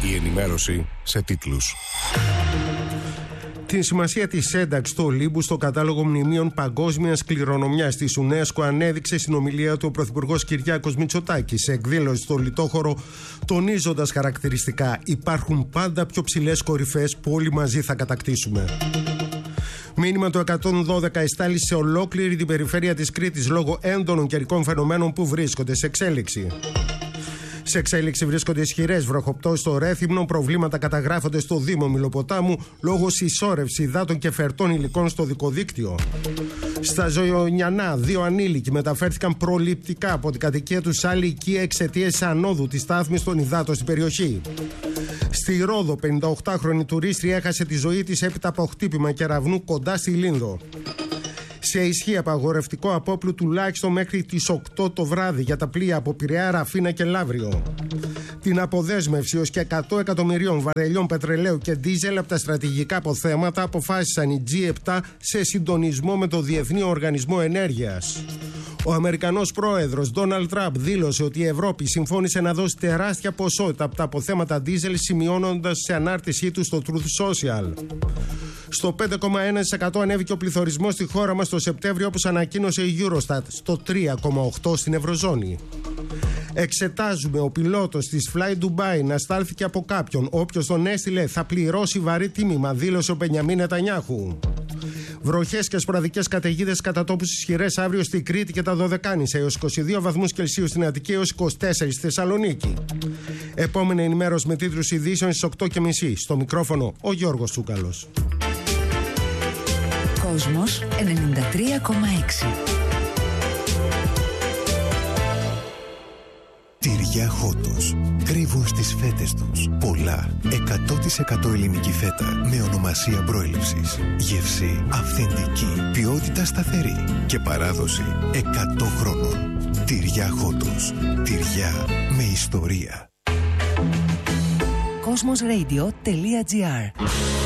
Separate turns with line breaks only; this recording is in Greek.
Η ενημέρωση σε τίτλους.
Την σημασία της ένταξης του Ολύμπου στο κατάλογο μνημείων παγκόσμιας κληρονομιάς της UNESCO ανέδειξε στην ομιλία του ο Πρωθυπουργός Κυριάκος Μητσοτάκης σε εκδήλωση στο Λιτόχωρο, τονίζοντας χαρακτηριστικά: υπάρχουν πάντα πιο ψηλές κορυφές που όλοι μαζί θα κατακτήσουμε. Μήνυμα του 112 εστάλει σε ολόκληρη την περιφέρεια της Κρήτης λόγω έντονων καιρικών φαινομένων που βρίσκονται σε εξέλιξη. Σε εξέλιξη βρίσκονται ισχυρές βροχοπτώσεις στο Ρέθυμνο, προβλήματα καταγράφονται στο Δήμο Μιλοποτάμου λόγω συσσόρευσης υδάτων και φερτών υλικών στο δικοδίκτυο. Στα Ζωιονιανά, 2 ανήλικοι μεταφέρθηκαν προληπτικά από την κατοικία τους σε άλλη οικία εξαιτίας ανόδου της στάθμης των υδάτων στην περιοχή. Στη Ρόδο, 58χρονη τουρίστρια έχασε τη ζωή της έπειτα από χτύπημα κεραυνού κοντά στη Λίνδο. Σε ισχύ απαγορευτικό απόπλου τουλάχιστον μέχρι τις 8 το βράδυ για τα πλοία από Πειραιά, Ραφίνα και Λαύριο. Την αποδέσμευση ως και 100 εκατομμυρίων βαρελιών πετρελαίου και ντίζελ από τα στρατηγικά αποθέματα αποφάσισαν οι G7 σε συντονισμό με το Διεθνή Οργανισμό Ενέργειας. Ο Αμερικανός πρόεδρος Ντόναλντ Τραμπ δήλωσε ότι η Ευρώπη συμφώνησε να δώσει τεράστια ποσότητα από τα αποθέματα ντίζελ, σημειώνοντας σε ανάρτησή του στο Truth Social. Στο 5,1% ανέβηκε ο πληθωρισμός στη χώρα μας το Σεπτέμβριο, όπως ανακοίνωσε η Eurostat, στο 3,8% στην Ευρωζώνη. Εξετάζουμε ο πιλότος της Fly Dubai να στάλθηκε από κάποιον. Όποιος τον έστειλε θα πληρώσει βαρύ τίμημα, δήλωσε ο Μπενιαμίν Νετανιάχου. Βροχές και σποραδικές καταιγίδες κατά τόπους ισχυρές αύριο στη Κρήτη και τα Δωδεκάνησα, έως 22 βαθμούς Κελσίου στην Αττική, έως 24 στη Θεσσαλονίκη. Επόμενη ενημέρωση με τίτλους ειδήσεων στις 8:30. Στο μικρόφωνο ο Γιώργος Τσούκαλος.
Κόσμος 93,6.
Τυριά Χότος. Κρύβουν στις φέτες τους πολλά 100% ελληνική φέτα με ονομασία προέλευσης. Γεύση αυθεντική, ποιότητα σταθερή και παράδοση 100 χρόνων. Τυριά Χότος. Τυριά με ιστορία.
Cosmosradio.gr